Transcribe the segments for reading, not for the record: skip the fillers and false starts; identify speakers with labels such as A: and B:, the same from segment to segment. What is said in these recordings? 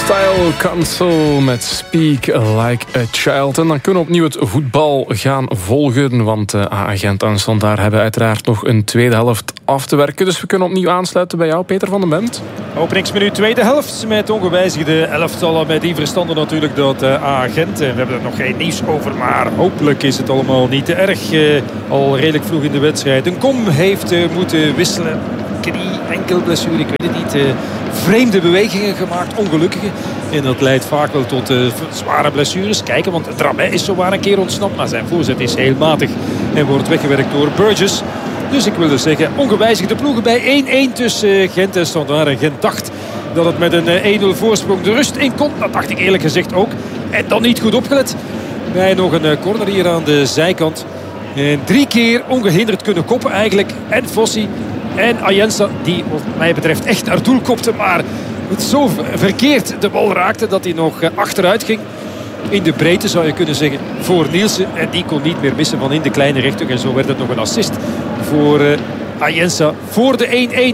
A: Style Council met Speak Like a Child. En dan kunnen we opnieuw het voetbal gaan volgen. Want AA Gent en Standaard hebben uiteraard nog een tweede helft af te werken. Dus we kunnen opnieuw aansluiten bij jou, Peter van den Bent.
B: Openingsminuut tweede helft met ongewijzigde elftallen. Met die verstanden natuurlijk dat AA Gent. We hebben er nog geen nieuws over, maar hopelijk is het allemaal niet te erg. Al redelijk vroeg in de wedstrijd. Een kom heeft moeten wisselen. Knie, enkelblessure, ik weet het niet. Vreemde bewegingen gemaakt, ongelukkige. En dat leidt vaak wel tot zware blessures. Kijken, want Dramé is zowaar een keer ontsnapt. Maar zijn voorzet is heel matig en wordt weggewerkt door Burgess. Dus ik wil dus zeggen, ongewijzigde ploegen bij 1-1 tussen Gent en Standaard. En Gent dacht dat het met een 1-0 voorsprong de rust in kon. Dat dacht ik eerlijk gezegd ook. En dan niet goed opgelet. Bij nog een corner hier aan de zijkant. En 3 keer ongehinderd kunnen koppen eigenlijk. En Fossi en Ayensa, die wat mij betreft echt naar doel kopte. Maar het zo verkeerd de bal raakte dat hij nog achteruit ging. In de breedte zou je kunnen zeggen voor Nielsen. En die kon niet meer missen van in de kleine rechthoek. En zo werd het nog een assist voor Ayensa voor de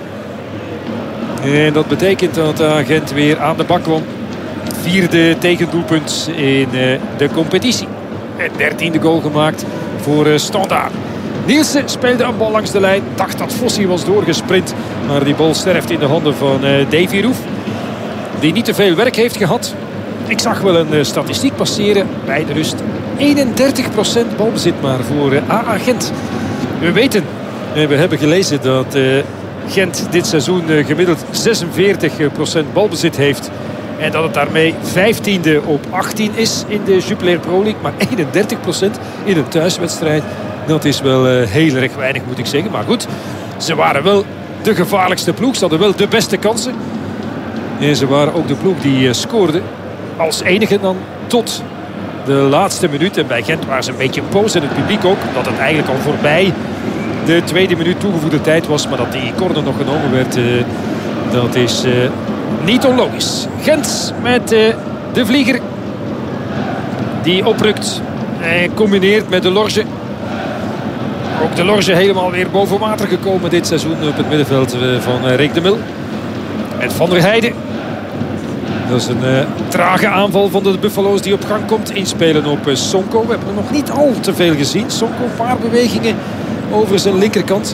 B: 1-1. En dat betekent dat Gent weer aan de bak kwam. 4e tegendoelpunt in de competitie. En 13e goal gemaakt voor Standaard. Nielsen speelde een bal langs de lijn. Dacht dat Fossi was doorgesprint. Maar die bal sterft in de handen van Davy Roef. Die niet te veel werk heeft gehad. Ik zag wel een statistiek passeren bij de rust. 31% balbezit maar voor AA Gent. We weten, we hebben gelezen dat Gent dit seizoen gemiddeld 46% balbezit heeft. En dat het daarmee 15e op 18 is in de Jupiler Pro League. Maar 31% in een thuiswedstrijd. Dat is wel heel erg weinig, moet ik zeggen. Maar goed, ze waren wel de gevaarlijkste ploeg. Ze hadden wel de beste kansen. En ze waren ook de ploeg die scoorde. Als enige dan tot de laatste minuut. En bij Gent waren ze een beetje boos. En het publiek ook. Dat het eigenlijk al voorbij de tweede minuut toegevoegde tijd was. Maar dat die corner nog genomen werd. Dat is niet onlogisch. Gent met de vlieger. Die oprukt. En combineert met de Lorge. Ook de Lorge helemaal weer boven water gekomen dit seizoen op het middenveld van Rick de Mil. En Van der Heijden. Dat is een trage aanval van de Buffalo's die op gang komt. Inspelen op Sonko. We hebben er nog niet al te veel gezien. Sonko, een paar bewegingen over zijn linkerkant.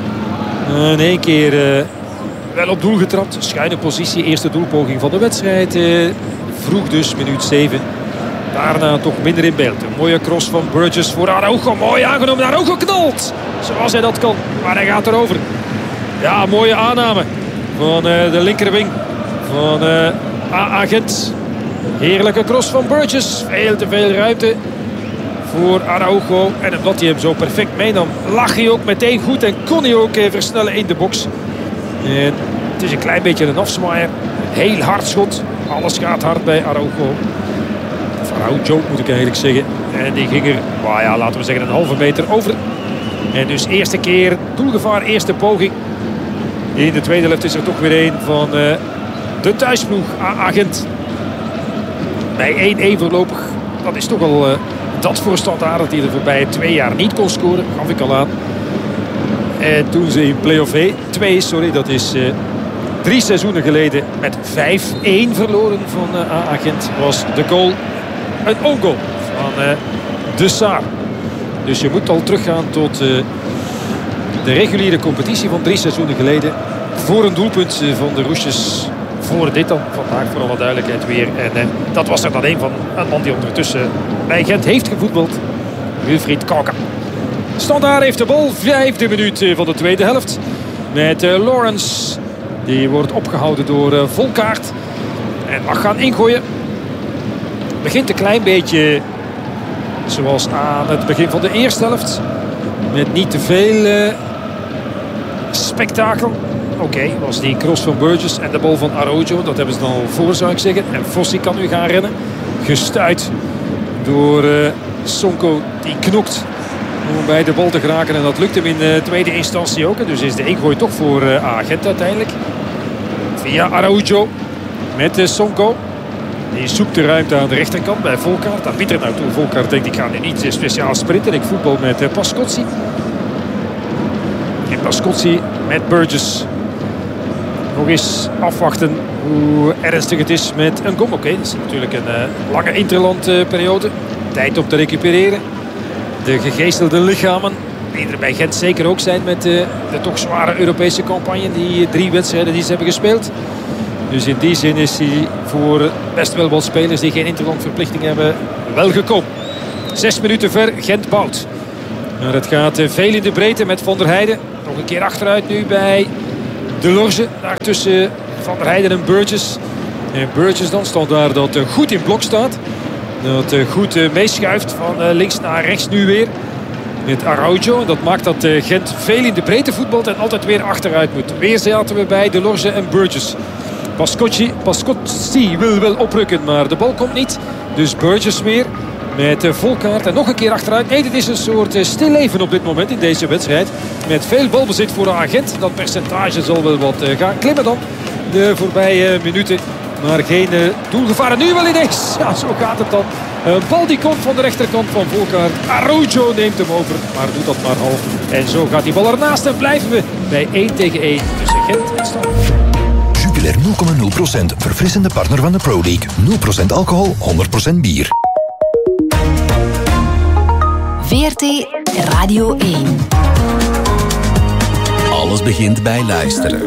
B: In één keer wel op doel getrapt. Schuine positie, eerste doelpoging van de wedstrijd. Vroeg dus, minuut 7. Daarna toch minder in beeld. Een mooie cross van Burgess voor Araujo. Mooi aangenomen. Araujo knalt. Zoals hij dat kan. Maar hij gaat erover. Ja, mooie aanname van de linkerwing van AA Gent. Heerlijke cross van Burgess. Veel te veel ruimte voor Araujo. En omdat hij hem zo perfect meenam, lag hij ook meteen goed. En kon hij ook versnellen in de box. En het is een klein beetje een afzwaaier. Heel hard schot. Alles gaat hard bij Araujo. Araujo moet ik eigenlijk zeggen. En die ging er, nou ja, laten we zeggen, een halve meter over. En dus eerste keer doelgevaar, eerste poging. In de tweede helft is er toch weer een van de thuisploeg AA Gent. Bij 1-1 voorlopig. Dat is toch al dat voor Standaard dat hij de voorbije 2 jaar niet kon scoren. Gaf ik al aan. En toen ze in play-off 2, dat is 3 seizoenen geleden met 5-1 verloren van AA Gent. Was de goal een own goal van De Saar. Dus je moet al teruggaan tot de reguliere competitie van 3 seizoenen geleden. Voor een doelpunt van de Roesjes. Voor dit dan. Vandaag voor alle duidelijkheid weer. En dat was er dan een van een man die ondertussen bij Gent heeft gevoetbald. Wilfried Kauka. Standaard heeft de bal. 5e minuut van de tweede helft. Met Lawrence. Die wordt opgehouden door Volkaert. En mag gaan ingooien. Begint een klein beetje zoals aan het begin van de eerste helft. Met niet te veel spektakel. Oké, was die cross van Burgess en de bal van Araujo. Dat hebben ze dan al voor, zou ik zeggen. En Fossi kan nu gaan rennen. Gestuit door Sonko. Die knokt om bij de bal te geraken. En dat lukt hem in tweede instantie ook. Dus is de ingooi toch voor Gent uiteindelijk. Via Araujo met Sonko. Die zoekt de ruimte aan de rechterkant bij Volkaert. Daar biedt er naartoe. Volkaert denkt, ik ga nu niet speciaal sprinten. Ik voetbal met Pascozzi. En Pascozzi met Burgess. Nog eens afwachten hoe ernstig het is met een gong. Oké, dat is natuurlijk een lange interlandperiode. Tijd om te recupereren. De gegezelde lichamen, die er bij Gent zeker ook zijn met de toch zware Europese campagne. Die 3 wedstrijden die ze hebben gespeeld. Dus in die zin is hij voor best wel wat spelers die geen interlandverplichting hebben wel gekomen. 6 minuten ver, Gent bouwt. Maar het gaat veel in de breedte met Van der Heijden. Nog een keer achteruit nu bij Delorge. Daar tussen Van der Heijden en Burgess. En Burgess dan stond daar dat goed in blok staat. Dat goed meeschuift van links naar rechts nu weer. Met Araujo. En dat maakt dat Gent veel in de breedte voetbalt en altijd weer achteruit moet. Weer zaten we bij Delorge en Burgess. Pascozzi wil wel oprukken, maar de bal komt niet. Dus Burgess weer met Volkaert en nog een keer achteruit. Nee, dit is een soort stilleven op dit moment in deze wedstrijd. Met veel balbezit voor Gent. Dat percentage zal wel wat gaan klimmen dan de voorbije minuten. Maar geen doelgevaar. En nu wel ineens. Ja, zo gaat het dan. Een bal die komt van de rechterkant van Volkaert. Araujo neemt hem over, maar doet dat maar half. En zo gaat die bal ernaast en blijven we bij 1-1 tussen Gent en Standaard.
C: Jupiler 0,0%. Verfrissende partner van de Pro League. 0% alcohol, 100% bier.
D: VRT Radio 1.
C: Alles begint bij luisteren.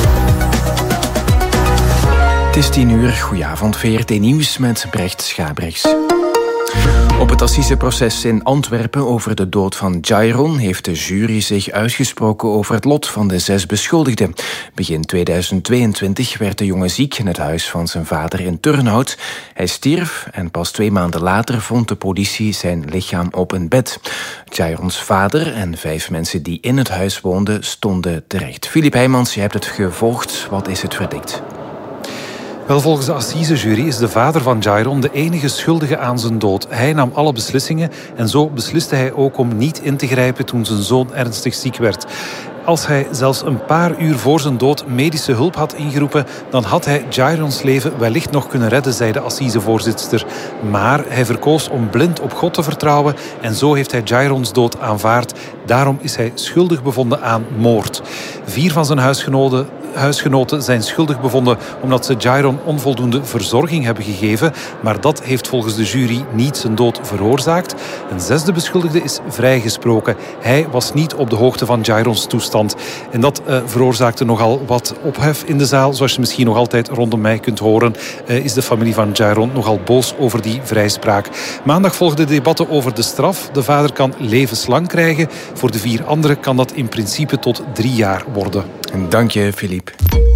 E: Het is 10:00. Goedenavond, VRT Nieuws met Brecht Schabrechts. Op het assiseproces in Antwerpen over de dood van Jairon heeft de jury zich uitgesproken over het lot van de 6 beschuldigden. Begin 2022 werd de jongen ziek in het huis van zijn vader in Turnhout. Hij stierf en pas 2 maanden later vond de politie zijn lichaam op een bed. Jairons vader en 5 mensen die in het huis woonden stonden terecht. Filip Heijmans, je hebt het gevolgd. Wat is het verdict?
F: Wel, volgens de assisejury is de vader van Jairon de enige schuldige aan zijn dood. Hij nam alle beslissingen en zo besliste hij ook om niet in te grijpen toen zijn zoon ernstig ziek werd. Als hij zelfs een paar uur voor zijn dood medische hulp had ingeroepen, dan had hij Jairons leven wellicht nog kunnen redden, zei de assisevoorzitter. Maar hij verkoos om blind op God te vertrouwen en zo heeft hij Jairons dood aanvaard. Daarom is hij schuldig bevonden aan moord. 4 van zijn huisgenoten zijn schuldig bevonden omdat ze Jairon onvoldoende verzorging hebben gegeven. Maar dat heeft volgens de jury niet zijn dood veroorzaakt. Een 6e beschuldigde is vrijgesproken. Hij was niet op de hoogte van Jairons toestand. En dat veroorzaakte nogal wat ophef in de zaal. Zoals je misschien nog altijd rondom mij kunt horen, is de familie van Jairon nogal boos over die vrijspraak. Maandag volgden debatten over de straf. De vader kan levenslang krijgen. Voor de 4 anderen kan dat in principe tot 3 jaar worden.
E: Dank je, Filip.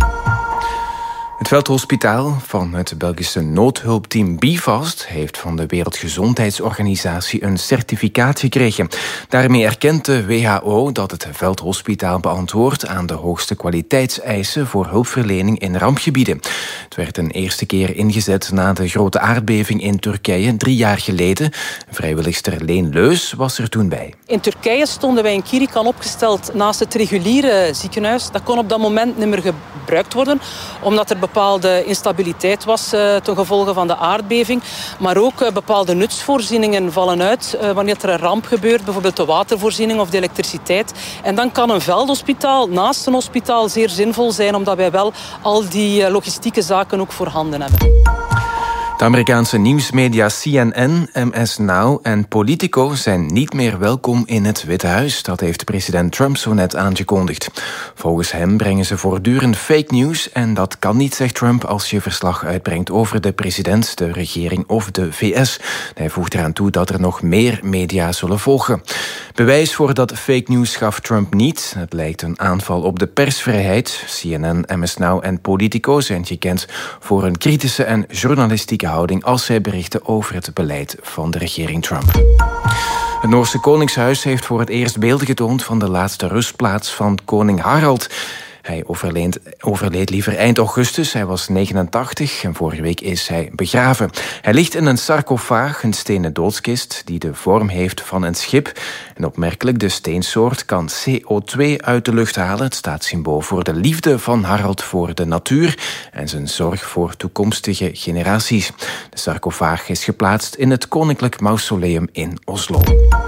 E: Het veldhospitaal van het Belgische noodhulpteam BeFast heeft van de Wereldgezondheidsorganisatie een certificaat gekregen. Daarmee erkent de WHO dat het veldhospitaal beantwoordt aan de hoogste kwaliteitseisen voor hulpverlening in rampgebieden. Het werd een eerste keer ingezet na de grote aardbeving in Turkije 3 jaar geleden. Vrijwilligster Leen Leus was er toen bij.
G: In Turkije stonden wij in Kirikan opgesteld naast het reguliere ziekenhuis. Dat kon op dat moment niet meer gebruikt worden, omdat er bepaalde instabiliteit was ten gevolge van de aardbeving. Maar ook bepaalde nutsvoorzieningen vallen uit wanneer er een ramp gebeurt, bijvoorbeeld de watervoorziening of de elektriciteit. En dan kan een veldhospitaal naast een hospitaal zeer zinvol zijn, omdat wij wel al die logistieke zaken ook voorhanden hebben.
E: De Amerikaanse nieuwsmedia CNN, MS Now en Politico zijn niet meer welkom in het Witte Huis. Dat heeft president Trump zo net aangekondigd. Volgens hem brengen ze voortdurend fake news en dat kan niet, zegt Trump, als je verslag uitbrengt over de president, de regering of de VS. Hij voegt eraan toe dat er nog meer media zullen volgen. Bewijs voor dat fake news gaf Trump niet. Het lijkt een aanval op de persvrijheid. CNN, MS Now en Politico zijn gekend voor een kritische en journalistieke houding als zij berichten over het beleid van de regering Trump. Het Noorse Koningshuis heeft voor het eerst beelden getoond van de laatste rustplaats van koning Harald. Hij overleed liever eind augustus. Hij was 89 en vorige week is hij begraven. Hij ligt in een sarcofaag, een stenen doodskist, die de vorm heeft van een schip. En opmerkelijk, de steensoort kan CO2 uit de lucht halen. Het staat symbool voor de liefde van Harald voor de natuur en zijn zorg voor toekomstige generaties. De sarcofaag is geplaatst in het Koninklijk Mausoleum in Oslo.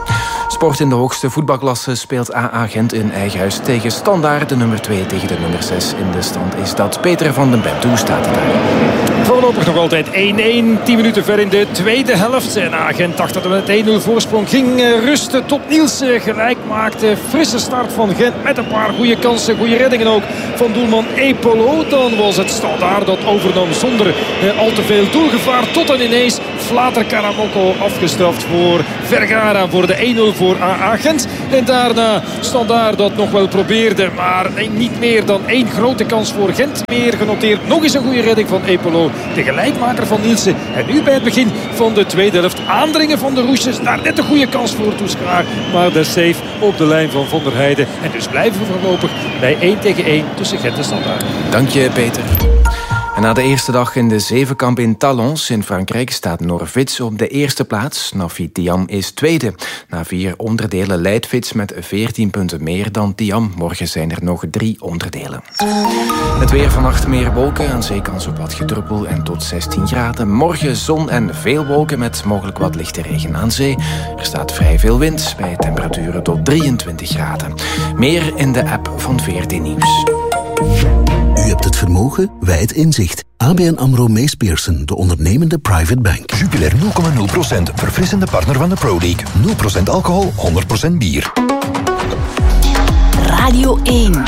E: Sport in de hoogste voetbalklasse speelt AA Gent in eigen huis tegen Standaard. De nummer 2 tegen de nummer 6 in de stand is dat. Peter van den Bent, hoe staat het daar?
B: Voorlopig nog altijd 1-1. 10 minuten ver in de tweede helft. En Gent dacht dat er met 1-0 voorsprong ging rusten tot Nielsen gelijk maakte. Frisse start van Gent met een paar goede kansen. Goede reddingen ook van doelman Epolo. Dan was het Standaard dat overnam zonder al te veel doelgevaar. Tot en ineens Flater Karamoko afgestraft voor Vergara voor de 1-0 voor AA Gent. En daarna Standaard dat nog wel probeerde. Maar niet meer dan 1 grote kans voor Gent. Meer genoteerd. Nog eens een goede redding van Epolo. De gelijkmaker van Nielsen. En nu bij het begin van de tweede helft aandringen van de Roesjes. Daar net een goede kans voor Toeschaar. Maar de save op de lijn van Von der Heijden. En dus blijven we voorlopig bij 1-1 tussen Gent en Standaard.
E: Dank je, Peter. En na de eerste dag in de zevenkamp in Talence in Frankrijk staat Norwitz op de eerste plaats. Nafit Thiam is tweede. Na 4 onderdelen leidt Fitz met 14 punten meer dan Thiam. Morgen zijn er nog 3 onderdelen. Het weer vannacht meer wolken, aan zee kans op wat gedruppel en tot 16 graden. Morgen zon en veel wolken met mogelijk wat lichte regen aan zee. Er staat vrij veel wind bij temperaturen tot 23 graden. Meer in de app van VRT Nieuws.
H: U hebt het vermogen, wij het inzicht. ABN AMRO Mees Pierson, de ondernemende private bank.
C: Jupiler 0,0%, verfrissende partner van de Pro League. 0% alcohol, 100% bier.
D: Radio 1.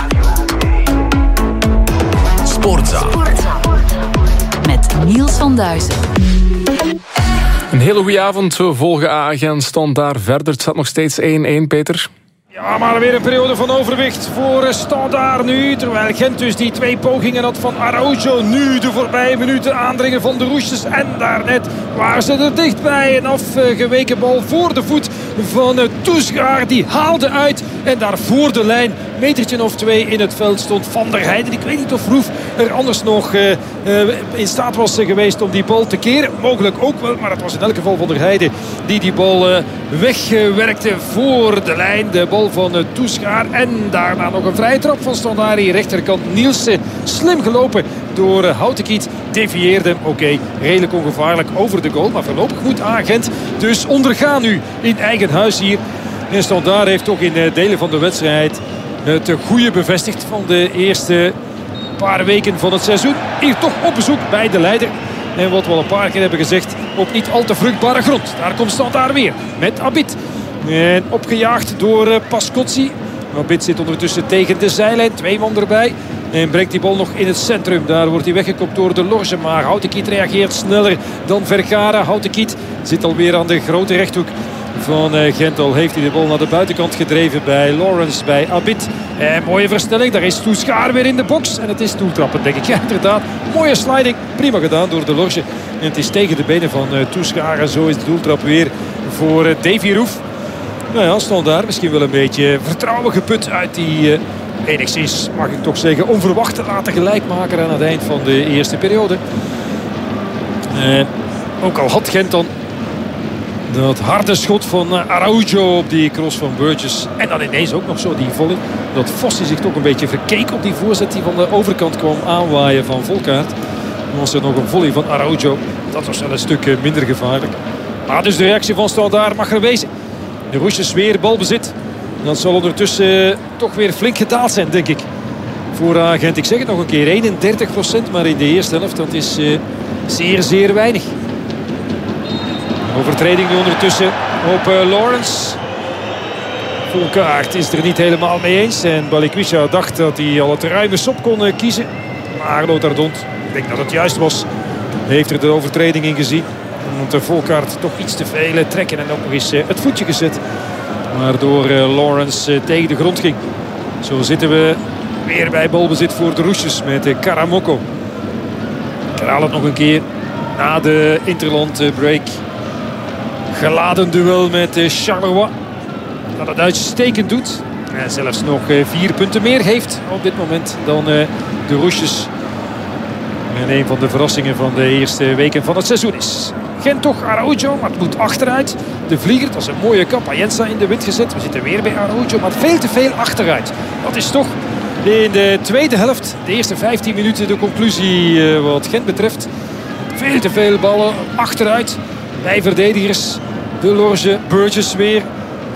H: Sportza.
D: Met Niels van Duizen.
A: Een hele goede avond. We volgen AA Gent Standaard verder. Het staat nog steeds 1-1, Peter.
B: Ja, maar weer een periode van overwicht voor Standaard nu. Terwijl Gent dus die 2 pogingen had van Araujo. Nu de voorbije minuten aandringen van de Roesjes. En daarnet waren ze er dichtbij. Een afgeweken bal voor de voet van Toeschaar. Die haalde uit. En daar voor de lijn, metertje of 2 in het veld, stond Van der Heijden. Ik weet niet of Roef er anders nog in staat was geweest om die bal te keren. Mogelijk ook wel, maar het was in elk geval Van der Heijden die bal wegwerkte voor de lijn. De bal van Toeschaar. En daarna nog een vrije trap van Standaard. Rechterkant Nielsen. Slim gelopen door Houtekiet. Devieerde. Oké, redelijk ongevaarlijk over de goal. Maar voorlopig moet Gent dus ondergaan nu in eigen huis hier. En Standaard heeft toch in delen van de wedstrijd het goede bevestigd van de eerste paar weken van het seizoen. Hier toch op bezoek bij de leider. En wat we al een paar keer hebben gezegd, op niet al te vruchtbare grond. Daar komt Standaard weer met Abid. En opgejaagd door Pascozzi. Abid zit ondertussen tegen de zijlijn. 2 man erbij. En brengt die bal nog in het centrum. Daar wordt hij weggekopt door de Lorge. Maar Houtekiet reageert sneller dan Vergara. Houtekiet zit alweer aan de grote rechthoek van Gent. Al heeft hij de bal naar de buitenkant gedreven bij Lawrence, bij Abid. En mooie versnelling. Daar is Toeschaar weer in de box. En het is toetrappen, denk ik. Ja, inderdaad. Mooie sliding. Prima gedaan door de Lorge. En het is tegen de benen van Toeschaar. En zo is de doeltrap weer voor Davy Roef. Nou ja, Standaard misschien wel een beetje vertrouwen geput uit die enigszins, mag ik toch zeggen, onverwachte laten gelijkmaker aan het eind van de eerste periode. Ook al had Gent dan dat harde schot van Araujo op die cross van Burgess. En dan ineens ook nog zo die volley. Dat Fossi zich toch een beetje verkeek op die voorzet die van de overkant kwam aanwaaien van Volkaert. Dan was er nog een volley van Araujo. Dat was wel een stuk minder gevaarlijk. Maar dus de reactie van Standaard mag er wezen. De Roesjes weer balbezit. Dat zal ondertussen toch weer flink gedaald zijn, denk ik. Voor Gent, ik zeg het nog een keer, 31%. Maar in de eerste helft, dat is zeer, zeer weinig. Overtreding nu ondertussen op Lawrence. Volkaert is er niet helemaal mee eens. En Balikwisha dacht dat hij al het ruime sop kon kiezen. Maar Lotardont, ik denk dat het juist was, heeft er de overtreding in gezien. Want Volkaert toch iets te veel trekken en ook nog eens het voetje gezet. Waardoor Lawrence tegen de grond ging. Zo zitten we weer bij balbezit voor de Roesjes met Karamoko. Ik herhaal het nog een keer. Na de interland break. Geladen duel met Charleroi. Dat het uitstekend doet. En zelfs nog 4 punten meer heeft op dit moment dan de Roesjes. En een van de verrassingen van de eerste weken van het seizoen is Gent toch Araujo, maar het moet achteruit. De Vlieger, dat is een mooie kap. Ayensa in de wind gezet. We zitten weer bij Araujo, maar veel te veel achteruit. Dat is toch in de tweede helft, de eerste 15 minuten, de conclusie wat Gent betreft. Veel te veel ballen achteruit bij verdedigers. De Lorge, Burgess weer.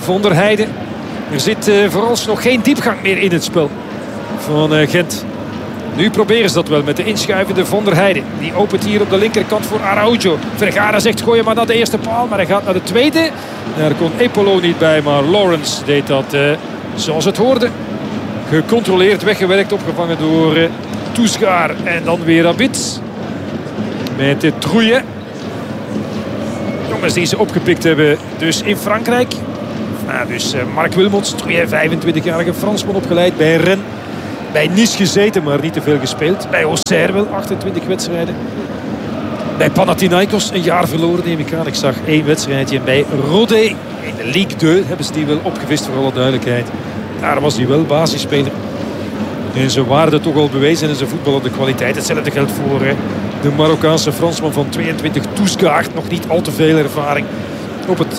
B: Von der Heijden. Er zit vooralsnog geen diepgang meer in het spel van Gent. Nu proberen ze dat wel met de inschuivende Von der Heijden. Die opent hier op de linkerkant voor Araujo. Vergara zegt gooien maar naar de eerste paal. Maar hij gaat naar de tweede. Daar kon Epolo niet bij. Maar Lawrence deed dat zoals het hoorde. Gecontroleerd, weggewerkt, opgevangen door Toesgaar. En dan weer Abid. Met de Trouillet. Jongens die ze opgepikt hebben dus in Frankrijk. Dus Mark Wilmots, Trouillet, 25-jarige Fransman, opgeleid bij Rennes. Bij Nice gezeten, maar niet te veel gespeeld. Bij Auxerre wel, 28 wedstrijden. Bij Panathinaikos een jaar verloren, neem ik aan. Ik zag 1 wedstrijdje. Bij Rodé in de Ligue 2 hebben ze die wel opgevist, voor alle duidelijkheid. Daar was hij wel basisspeler. En ze waren toch al bewezen in zijn voetballende kwaliteit. Hetzelfde geldt voor de Marokkaanse Fransman van 22, Toesgaard. Nog niet al te veel ervaring op het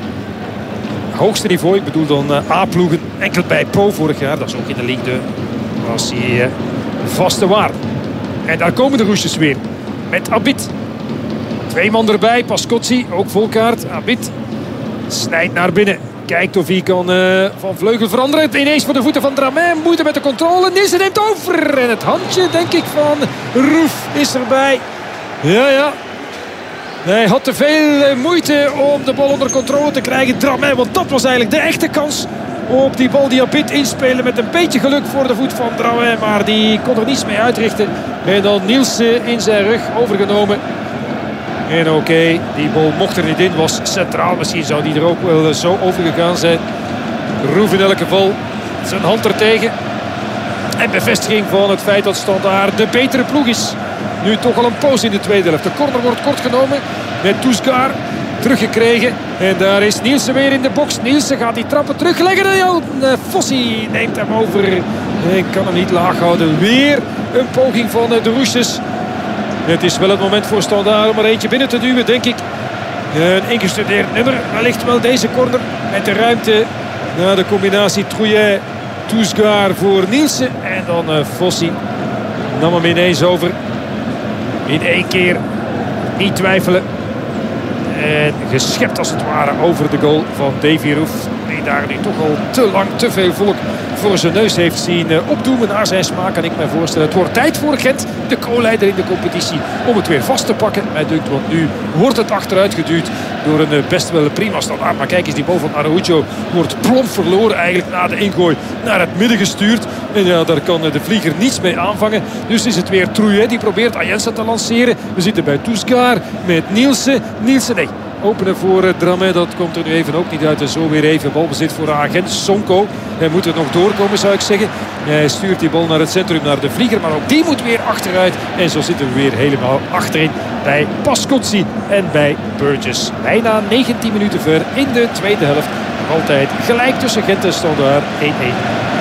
B: hoogste niveau. Ik bedoel dan A-ploegen. Enkel bij Po vorig jaar, dat is ook in de Ligue 2. Was hij vaste waarde. En daar komen de roesjes weer. Met Abid. 2 man erbij. Pascozzi, ook volkaart. Abid snijdt naar binnen. Kijkt of hij kan van vleugel veranderen. Ineens voor de voeten van Dramé. Moeite met de controle. Nielsen neemt over. En het handje, denk ik, van Roef is erbij. Ja. Hij had te veel moeite om de bal onder controle te krijgen. Dramé, want dat was eigenlijk de echte kans op die bal die Abid inspelen. Met een beetje geluk voor de voet van Dramé. Maar die kon er niets mee uitrichten. En dan Nielsen in zijn rug overgenomen. En oké, die bal mocht er niet in. Was centraal. Misschien zou die er ook wel zo overgegaan zijn. Roef in elk geval zijn hand er tegen. En bevestiging van het feit dat Standaard de betere ploeg is. Nu toch al een pauze in de tweede helft. De corner wordt kort genomen met Toesgaar. Teruggekregen. En daar is Nielsen weer in de box. Nielsen gaat die trappen terugleggen. En Fossi neemt hem over. En kan hem niet laag houden. Weer een poging van de Roesjes. Het is wel het moment voor Standaard om er eentje binnen te duwen, denk ik. Een ingestudeerd nummer. Wellicht wel deze corner met de ruimte. Na de combinatie Trouillet, Toesgaar voor Nielsen. En dan Fossi nam hem ineens over. In 1 keer. Niet twijfelen. En geschept als het ware over de goal van Davy Roef. Die daar nu toch al te lang te veel volk voor zijn neus heeft zien opdoemen. Naar zijn smaak kan ik me voorstellen. Het wordt tijd voor Gent, de co-leider in de competitie, om het weer vast te pakken. Mij dunkt, want nu wordt het achteruit geduwd door een best wel prima Standaard. Maar kijk eens, die bal van Araujo wordt plomp verloren eigenlijk na de ingooi naar het midden gestuurd. En ja, daar kan de vlieger niets mee aanvangen. Dus is het weer Trouillet die probeert Ayensa te lanceren. We zitten bij Toesgaar met Nielsen. Nee. Openen voor Dramé, dat komt er nu even ook niet uit. En zo weer even balbezit voor Agent Sonko. Hij moet er nog doorkomen, zou ik zeggen. Hij stuurt die bal naar het centrum, naar de vlieger. Maar ook die moet weer achteruit. En zo zitten we weer helemaal achterin bij Pascozzi en bij Burgess. Bijna 19 minuten ver in de tweede helft. Nog altijd gelijk tussen Gent en Standaard 1-1.